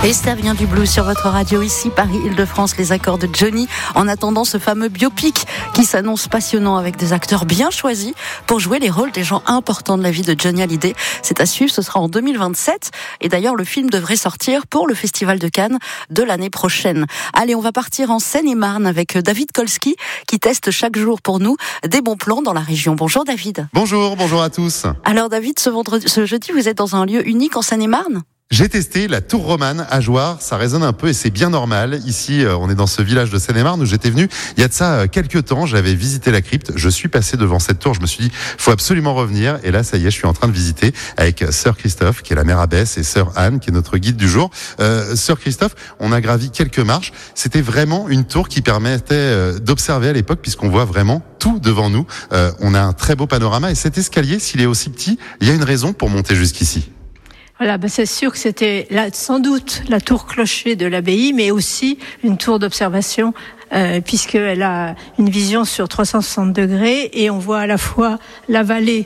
Et ça vient du blues sur votre radio ici, Paris-Île-de-France, les accords de Johnny. En attendant ce fameux biopic qui s'annonce passionnant avec des acteurs bien choisis pour jouer les rôles des gens importants de la vie de Johnny Hallyday. C'est à suivre, ce sera en 2027. Et d'ailleurs, le film devrait sortir pour le Festival de Cannes de l'année prochaine. Allez, on va partir en Seine-et-Marne avec David Kolski qui teste chaque jour pour nous des bons plans dans la région. Bonjour David. Bonjour à tous. Alors David, ce jeudi, vous êtes dans un lieu unique en Seine-et-Marne ? J'ai testé la tour romane à Jouarre, ça résonne un peu et c'est bien normal. Ici, on est dans ce village de Seine-et-Marne où j'étais venu il y a de ça quelques temps, j'avais visité la crypte, je suis passé devant cette tour, je me suis dit, faut absolument revenir et là, ça y est, je suis en train de visiter avec Sœur Christophe, qui est la mère abbesse, et Sœur Anne, qui est notre guide du jour. Sœur Christophe, on a gravi quelques marches, c'était vraiment une tour qui permettait d'observer à l'époque puisqu'on voit vraiment tout devant nous. On a un très beau panorama et cet escalier, s'il est aussi petit, il y a une raison pour monter jusqu'ici. Voilà, c'est sûr que c'était là, sans doute la tour clocher de l'abbaye, mais aussi une tour d'observation, puisqu'elle a une vision sur 360 degrés et on voit à la fois la vallée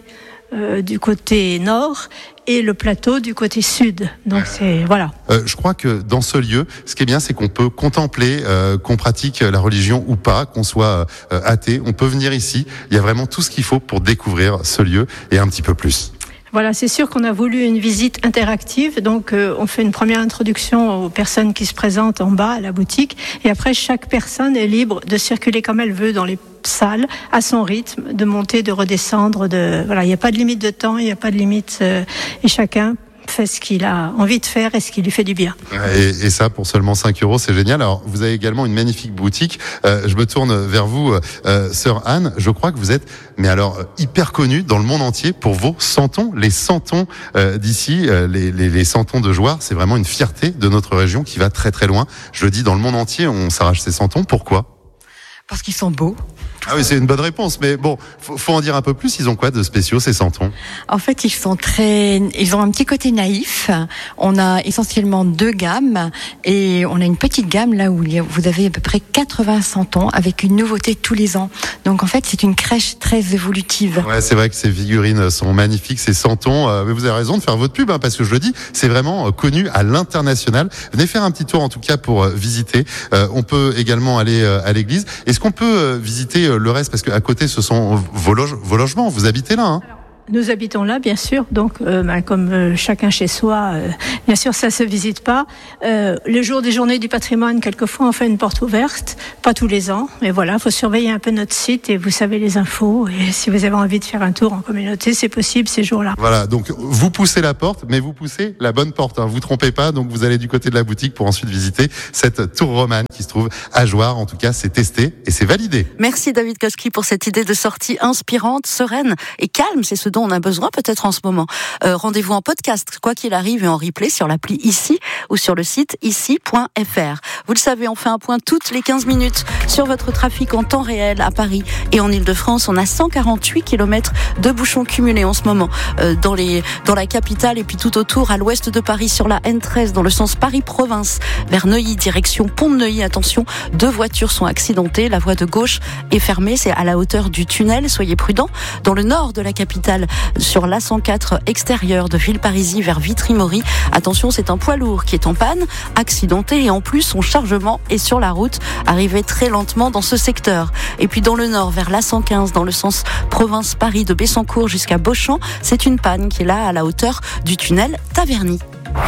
du côté nord et le plateau du côté sud. Donc c'est voilà. Je crois que dans ce lieu, ce qui est bien, c'est qu'on peut contempler, qu'on pratique la religion ou pas, qu'on soit athée, on peut venir ici. Il y a vraiment tout ce qu'il faut pour découvrir ce lieu et un petit peu plus. Voilà, c'est sûr qu'on a voulu une visite interactive, donc on fait une première introduction aux personnes qui se présentent en bas à la boutique, et après chaque personne est libre de circuler comme elle veut dans les salles, à son rythme, de monter, de redescendre, voilà, il n'y a pas de limite de temps, il n'y a pas de limite, et chacun fait ce qu'il a envie de faire et ce qui lui fait du bien. Et ça, pour seulement 5 €, c'est génial. Alors, vous avez également une magnifique boutique. Je me tourne vers vous, Sœur Anne. Je crois que vous êtes, mais alors, hyper connue dans le monde entier pour vos santons. Les santons d'ici, les santons de Jouarre, c'est vraiment une fierté de notre région qui va très très loin. Je le dis, dans le monde entier, on s'arrache ces santons. Pourquoi ? Parce qu'ils sont beaux. Ah oui, c'est une bonne réponse, mais bon, faut en dire un peu plus. Ils ont quoi de spéciaux, ces santons ? En fait, ils ont un petit côté naïf. On a essentiellement 2 gammes et on a une petite gamme là où vous avez à peu près 80 santons avec une nouveauté tous les ans. Donc en fait, c'est une crèche très évolutive. Ouais, c'est vrai que ces figurines sont magnifiques, ces santons. Mais vous avez raison de faire votre pub, parce que je le dis, c'est vraiment connu à l'international. Venez faire un petit tour en tout cas pour visiter. On peut également aller à l'église. Est-ce qu'on peut visiter le reste, parce qu'à côté ce sont vos logements, vous habitez là, hein ? Nous habitons là, bien sûr, donc comme chacun chez soi, bien sûr ça se visite pas. Le jour des journées du patrimoine, quelquefois on fait une porte ouverte, pas tous les ans, mais voilà, faut surveiller un peu notre site et vous savez les infos, et si vous avez envie de faire un tour en communauté, c'est possible ces jours-là. Voilà, donc vous poussez la porte, mais vous poussez la bonne porte, hein. Vous trompez pas, donc vous allez du côté de la boutique pour ensuite visiter cette tour romane qui se trouve à Jouarre. En tout cas, c'est testé et c'est validé. Merci David Kolski pour cette idée de sortie inspirante, sereine et calme, c'est ce dont on a besoin peut-être en ce moment. Rendez-vous en podcast, quoi qu'il arrive, et en replay sur l'appli Ici ou sur le site ici.fr. Vous le savez, on fait un point toutes les 15 minutes sur votre trafic en temps réel à Paris et en Île-de-France. On a 148 km de bouchons cumulés en ce moment dans la capitale et puis tout autour à l'ouest de Paris sur la N13 dans le sens Paris-Province vers Neuilly, direction Pont de Neuilly. Attention, 2 voitures sont accidentées. La voie de gauche est fermée, c'est à la hauteur du tunnel. Soyez prudents. Dans le nord de la capitale, sur l'A104 extérieur de Villeparisis vers Vitry-Mory. Attention, c'est un poids lourd qui est en panne, accidenté, et en plus son chargement est sur la route, arrivé très lentement dans ce secteur. Et puis dans le nord, vers l'A115, dans le sens Province-Paris de Bessancourt jusqu'à Beauchamp, c'est une panne qui est là à la hauteur du tunnel Taverny.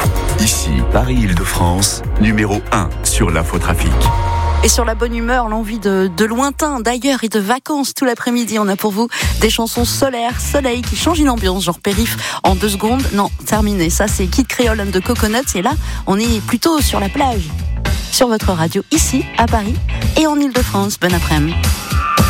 Ici, Paris-Île-de-France, numéro 1 sur l'infotrafic. Et sur la bonne humeur, l'envie de lointain, d'ailleurs et de vacances tout l'après-midi, on a pour vous des chansons solaires, soleil, qui changent une ambiance, genre périph' en 2 secondes. Non, terminé. Ça, c'est Kid Creole and the Coconuts. Et là, on est plutôt sur la plage. Sur votre radio, ici, à Paris et en Île-de-France. Bon après-midi.